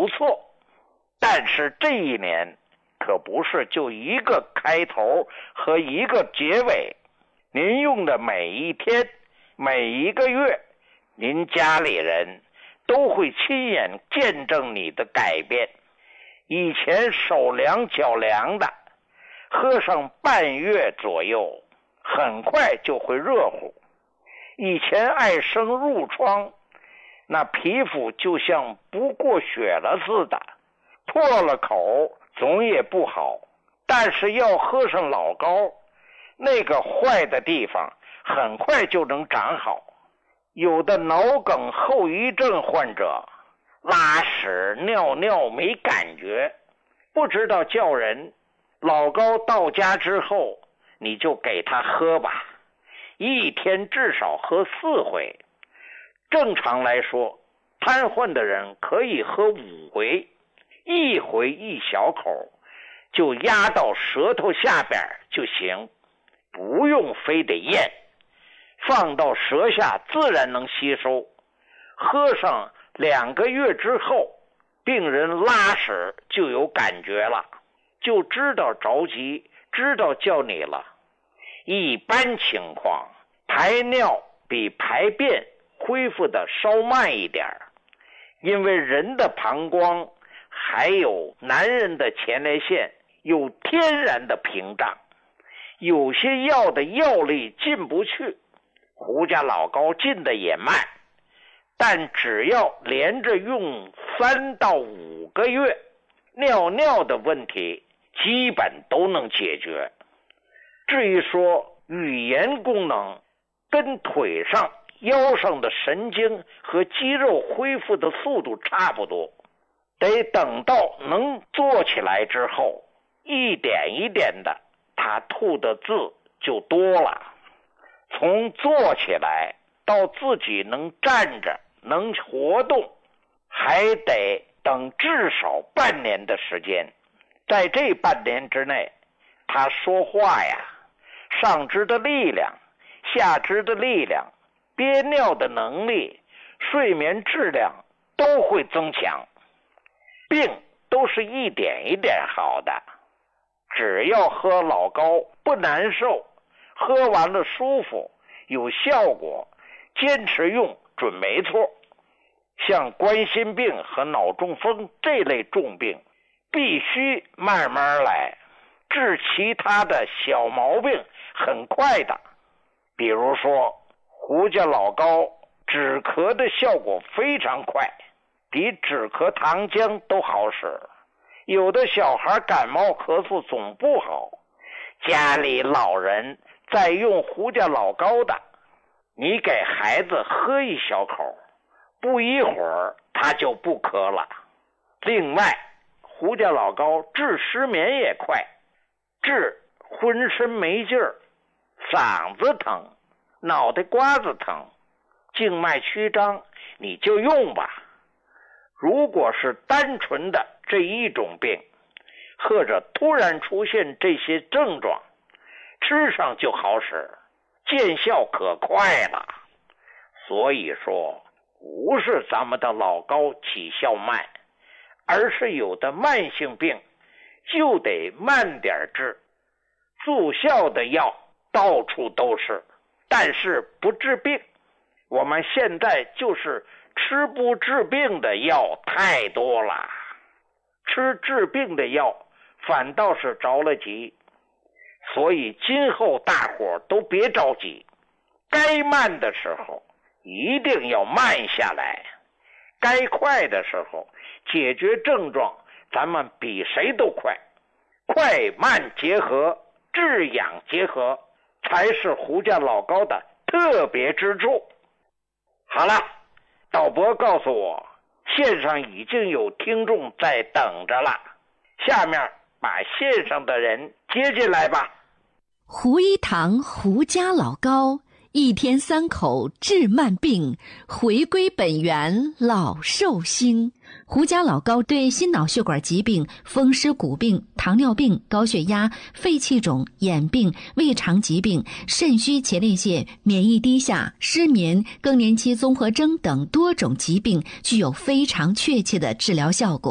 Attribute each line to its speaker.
Speaker 1: 不错。但是这一年可不是就一个开头和一个结尾，您用的每一天每一个月，您家里人都会亲眼见证你的改变。以前手凉脚凉的，喝上半月左右，很快就会热乎。以前爱生褥疮，那皮肤就像不过血了似的，破了口总也不好。但是要喝上老膏，那个坏的地方很快就能长好。有的脑梗后遗症患者拉屎尿尿没感觉，不知道叫人，老膏到家之后你就给他喝吧，一天至少喝4回。正常来说，瘫痪的人可以喝5回，1回1小口，就压到舌头下边就行，不用非得咽，放到舌下自然能吸收。喝上2个月之后，病人拉屎就有感觉了，就知道着急，知道叫你了。一般情况，排尿比排便恢复的稍慢一点，因为人的膀胱还有男人的前列腺有天然的屏障，有些药的药力进不去，胡家老膏进的也慢，但只要连着用3到5个月，尿尿的问题基本都能解决。至于说语言功能，跟腿上腰上的神经和肌肉恢复的速度差不多，得等到能坐起来之后，一点一点的他吐的字就多了。从坐起来到自己能站着能活动，还得等至少半年的时间。在这半年之内，他说话呀，上肢的力量，下肢的力量，憋尿的能力，睡眠质量都会增强。病都是一点一点好的，只要喝老膏不难受，喝完了舒服有效果，坚持用准没错。像冠心病和脑中风这类重病必须慢慢来，治其他的小毛病很快的。比如说胡家老膏止咳的效果非常快，比止咳糖浆都好使。有的小孩感冒咳嗽总不好，家里老人在用胡家老膏的，你给孩子喝1小口，不一会儿他就不咳了。另外，胡家老膏治失眠也快，治浑身没劲儿，嗓子疼，脑袋瓜子疼，静脉曲张，你就用吧。如果是单纯的这一种病，或者突然出现这些症状，吃上就好使，见效可快了。所以说，不是咱们的老膏起效慢，而是有的慢性病就得慢点治。助效的药到处都是，但是不治病。我们现在就是吃不治病的药太多了，吃治病的药反倒是着了急。所以今后大伙都别着急，该慢的时候一定要慢下来，该快的时候解决症状，咱们比谁都快。快慢结合，治养结合，才是胡家老膏的特别之处。好了，导播告诉我，线上已经有听众在等着了，下面把线上的人接进来吧。
Speaker 2: 胡一堂胡家老膏，1天3口治慢病，回归本源老寿星。胡家老膏对心脑血管疾病、风湿骨病、糖尿病、高血压、肺气肿、眼病、胃肠疾病、肾虚前列腺、免疫低下、失眠、更年期综合征等多种疾病具有非常确切的治疗效果。